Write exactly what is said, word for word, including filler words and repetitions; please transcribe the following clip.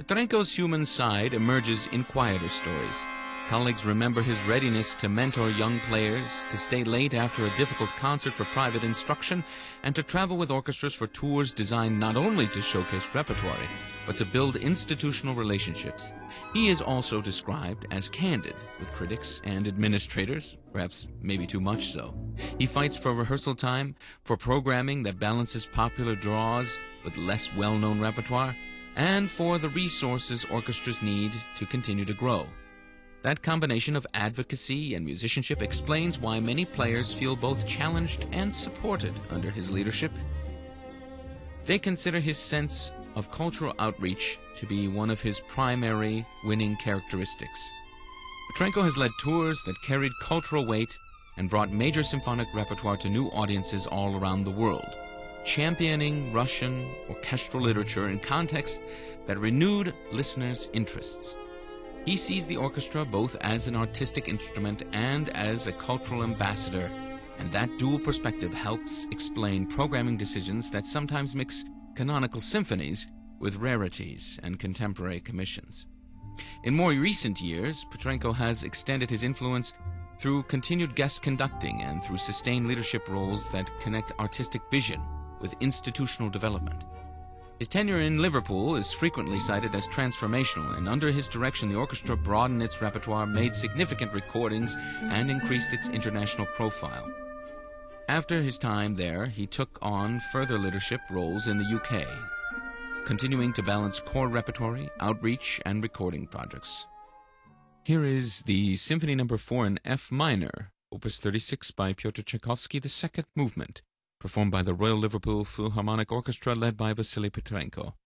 Petrenko's human side emerges in quieter stories. Colleagues remember his readiness to mentor young players, to stay late after a difficult concert for private instruction, and to travel with orchestras for tours designed not only to showcase repertoire, but to build institutional relationships. He is also described as candid with critics and administrators, perhaps maybe too much so. He fights for rehearsal time, for programming that balances popular draws with less well-known repertoire, and for the resources orchestras need to continue to grow. That combination of advocacy and musicianship explains why many players feel both challenged and supported under his leadership. They consider his sense of cultural outreach to be one of his primary winning characteristics. Petrenko has led tours that carried cultural weight and brought major symphonic repertoire to new audiences all around the world, championing Russian orchestral literature in contexts that renewed listeners' interests. He sees the orchestra both as an artistic instrument and as a cultural ambassador, and that dual perspective helps explain programming decisions that sometimes mix canonical symphonies with rarities and contemporary commissions. In more recent years, Petrenko has extended his influence through continued guest conducting and through sustained leadership roles that connect artistic vision with institutional development. His tenure in Liverpool is frequently cited as transformational, and under his direction the orchestra broadened its repertoire, made significant recordings, and increased its international profile. After his time there, he took on further leadership roles in the U K, continuing to balance core repertoire, outreach, and recording projects. Here is the Symphony Number four in F minor, Opus thirty-six by Pyotr Tchaikovsky, the second movement, performed by the Royal Liverpool Philharmonic Orchestra led by Vasily Petrenko.